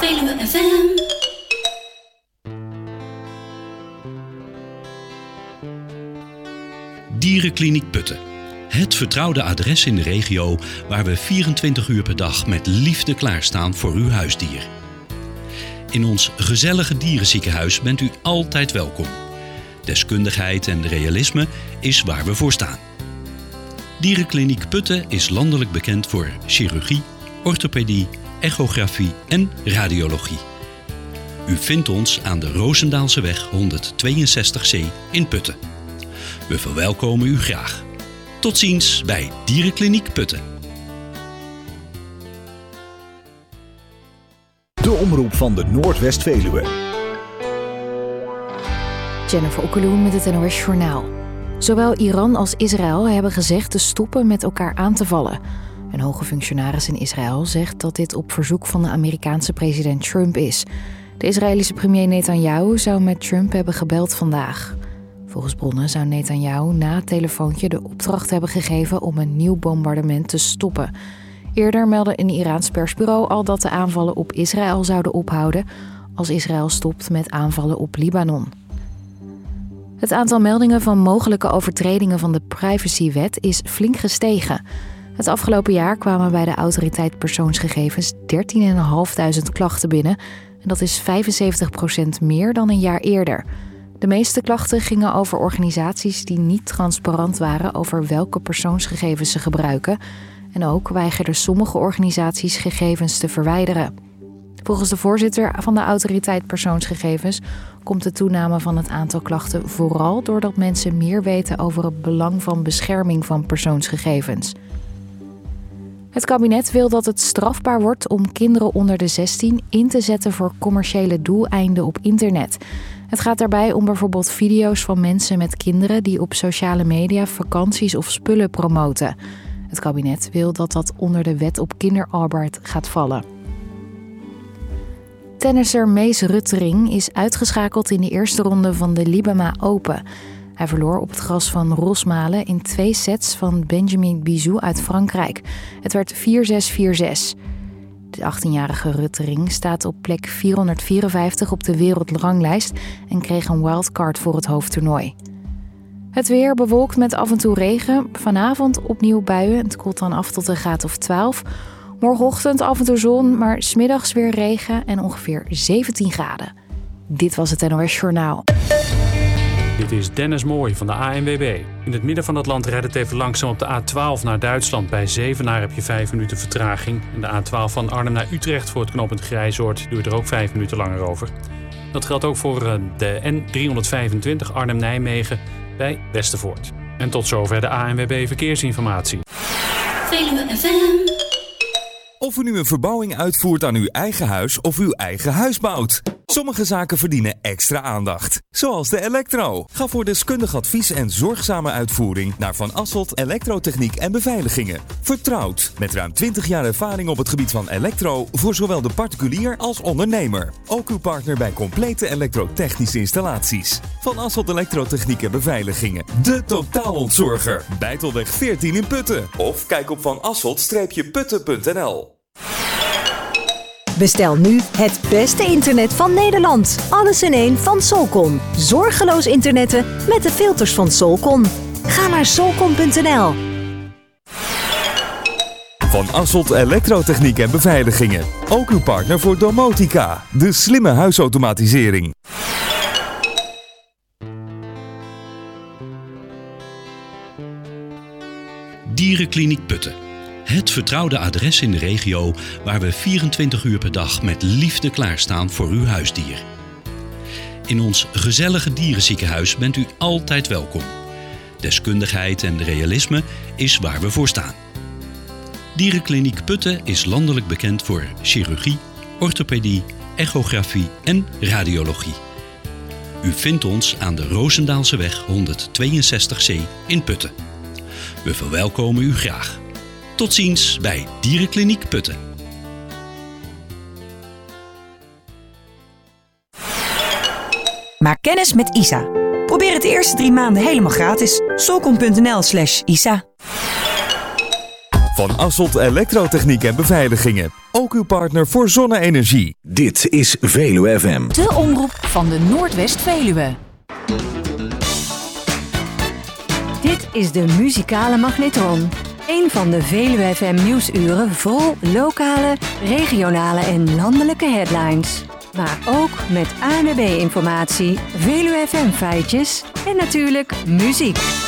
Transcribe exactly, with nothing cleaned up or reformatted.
Veluwe F M. Dierenkliniek Putten. Het vertrouwde adres in de regio waar we vierentwintig uur per dag met liefde klaarstaan voor uw huisdier. In ons gezellige dierenziekenhuis bent u altijd welkom. Deskundigheid en realisme is waar we voor staan. Dierenkliniek Putten is landelijk bekend voor chirurgie, orthopedie, echografie en radiologie. U vindt ons aan de Roosendaalseweg honderdtweeënzestig C in Putten. We verwelkomen u graag. Tot ziens bij Dierenkliniek Putten. De omroep van de Noordwest-Veluwe. Jennifer Okkeloen met het N O S Journaal. Zowel Iran als Israël hebben gezegd te stoppen met elkaar aan te vallen. Een hoge functionaris in Israël zegt dat dit op verzoek van de Amerikaanse president Trump is. De Israëlische premier Netanyahu zou met Trump hebben gebeld vandaag. Volgens bronnen zou Netanyahu na het telefoontje de opdracht hebben gegeven om een nieuw bombardement te stoppen. Eerder meldde een Iraans persbureau al dat de aanvallen op Israël zouden ophouden als Israël stopt met aanvallen op Libanon. Het aantal meldingen van mogelijke overtredingen van de privacywet is flink gestegen. Het afgelopen jaar kwamen bij de Autoriteit Persoonsgegevens dertienduizend vijfhonderd klachten binnen. En dat is vijfenzeventig procent meer dan een jaar eerder. De meeste klachten gingen over organisaties die niet transparant waren over welke persoonsgegevens ze gebruiken. En ook weigerden sommige organisaties gegevens te verwijderen. Volgens de voorzitter van de Autoriteit Persoonsgegevens komt de toename van het aantal klachten vooral doordat mensen meer weten over het belang van bescherming van persoonsgegevens. Het kabinet wil dat het strafbaar wordt om kinderen onder de zestien in te zetten voor commerciële doeleinden op internet. Het gaat daarbij om bijvoorbeeld video's van mensen met kinderen die op sociale media vakanties of spullen promoten. Het kabinet wil dat dat onder de wet op kinderarbeid gaat vallen. Tennisser Mees Ruttering is uitgeschakeld in de eerste ronde van de Libama Open. Hij verloor op het gras van Rosmalen in twee sets van Benjamin Bizou uit Frankrijk. Het werd vier zes vier zes. De achttienjarige Ruttering staat op plek vierhonderdvierenvijftig op de wereldranglijst en kreeg een wildcard voor het hoofdtoernooi. Het weer bewolkt met af en toe regen. Vanavond opnieuw buien. Het koelt dan af tot een graad of twaalf. Morgenochtend af en toe zon, maar 's middags weer regen en ongeveer zeventien graden. Dit was het N O S Journaal. Dit is Dennis Mooij van de A N W B. In het midden van het land rijdt het even langzaam op de A twaalf naar Duitsland. Bij Zevenaar heb je vijf minuten vertraging. En de A twaalf van Arnhem naar Utrecht voor het knooppunt Grijzoord duurt er ook vijf minuten langer over. Dat geldt ook voor de N driehonderdvijfentwintig Arnhem-Nijmegen bij Westervoort. En tot zover de A N W B Verkeersinformatie. Veluwe F M. Of u nu een verbouwing uitvoert aan uw eigen huis of uw eigen huis bouwt. Sommige zaken verdienen extra aandacht. Zoals de elektro. Ga voor deskundig advies en zorgzame uitvoering naar Van Asselt Elektrotechniek en Beveiligingen. Vertrouwd. Met ruim twintig jaar ervaring op het gebied van elektro voor zowel de particulier als ondernemer. Ook uw partner bij complete elektrotechnische installaties. Van Asselt Elektrotechniek en Beveiligingen. De totaalontzorger. Bijtelweg veertien in Putten. Of kijk op van asselt putten punt n l. Bestel nu het beste internet van Nederland. Alles in één van Solcon. Zorgeloos internetten met de filters van Solcon. Ga naar solcon punt n l. Van Asselt Elektrotechniek en Beveiligingen. Ook uw partner voor domotica. De slimme huisautomatisering. Dierenkliniek Putten. Het vertrouwde adres in de regio waar we vierentwintig uur per dag met liefde klaarstaan voor uw huisdier. In ons gezellige dierenziekenhuis bent u altijd welkom. Deskundigheid en realisme is waar we voor staan. Dierenkliniek Putten is landelijk bekend voor chirurgie, orthopedie, echografie en radiologie. U vindt ons aan de Roosendaalseweg honderdtweeënzestig C in Putten. We verwelkomen u graag. Tot ziens bij Dierenkliniek Putten. Maak kennis met I S A. Probeer het de eerste drie maanden helemaal gratis. solcon punt n l slash I S A. Van Asselt Elektrotechniek en Beveiligingen. Ook uw partner voor zonne-energie. Dit is Veluwe F M. De omroep van de Noordwest-Veluwe. Dit is de muzikale magnetron. Een van de Veluwe F M nieuwsuren vol lokale, regionale en landelijke headlines. Maar ook met A N W B-informatie, Veluwe F M feitjes en natuurlijk muziek.